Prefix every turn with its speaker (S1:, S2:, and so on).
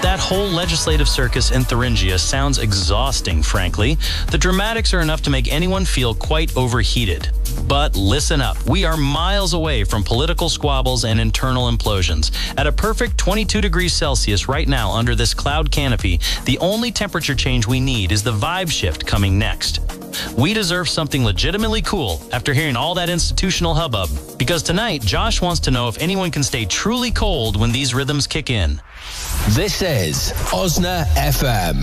S1: That whole legislative circus in Thuringia sounds exhausting, frankly. The dramatics are enough to make anyone feel quite overheated. But listen up. We are miles away from political squabbles and internal implosions. At a perfect 22 degrees Celsius right now under this cloud canopy, the only temperature change we need is the vibe shift coming next. We deserve something legitimately cool after hearing all that institutional hubbub. Because tonight, Josh wants to know if anyone can stay truly cold when these rhythms kick in.
S2: This is Osna FM.